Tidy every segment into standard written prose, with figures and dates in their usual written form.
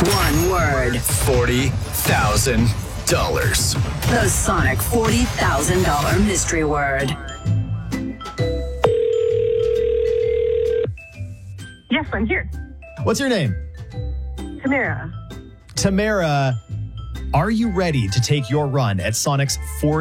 One word. $40,000. The Sonic $40,000 mystery word. Yes, I'm here. What's your name? Tamara. Tamara, are you ready to take your run at Sonic's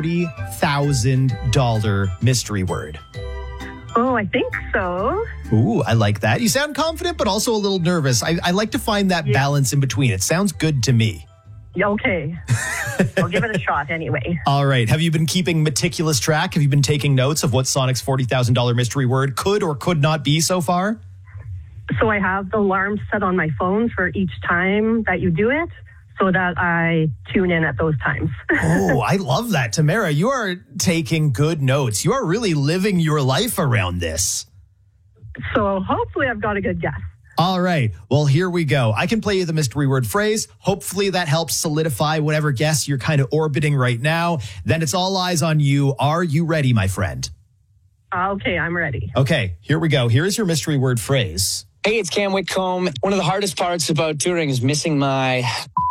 $40,000 mystery word? Oh, I think so. Ooh, I like that. You sound confident, but also a little nervous. I like to find that balance in between. It sounds good to me. Yeah, okay. I'll give it a shot anyway. All right. Have you been keeping meticulous track? Have you been taking notes of what Sonic's $40,000 mystery word could or could not be so far? So I have the alarm set on my phone for each time that you do it so that I tune in at those times. Oh, I love that. Tamara, you are taking good notes. You are really living your life around this. So hopefully I've got a good guess. All right. Well, here we go. I can play you the mystery word phrase. Hopefully that helps solidify whatever guess you're kind of orbiting right now. Then it's all eyes on you. Are you ready, my friend? Okay, I'm ready. Okay, here we go. Here is your mystery word phrase. Hey, it's Cam Whitcomb. One of the hardest parts about touring is missing my...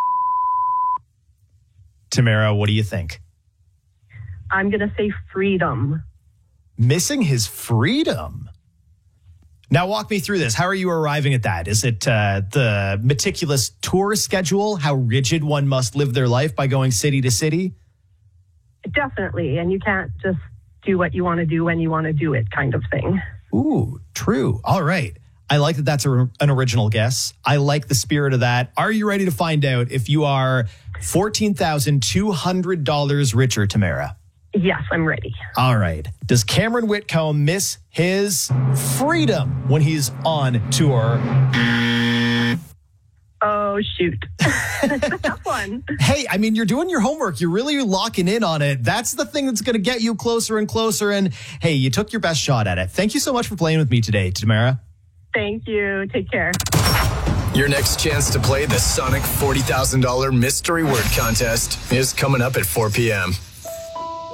Tamara, what do you think? I'm going to say freedom. Missing his freedom. Now, walk me through this. How are you arriving at that? Is it the meticulous tour schedule, how rigid one must live their life by going city to city? Definitely. And you can't just do what you want to do when you want to do it kind of thing. Ooh, true. All right. I like that that's an original guess. I like the spirit of that. Are you ready to find out if you are $14,200 richer, Tamara? Yes, I'm ready. All right. Does Cameron Whitcomb miss his freedom when he's on tour? Oh, shoot. That's a tough one. Hey, I mean, you're doing your homework. You're really locking in on it. That's the thing that's going to get you closer and closer. And hey, you took your best shot at it. Thank you so much for playing with me today, Tamara. Thank you. Take care. Your next chance to play the Sonic $40,000 mystery word contest is coming up at 4 p.m.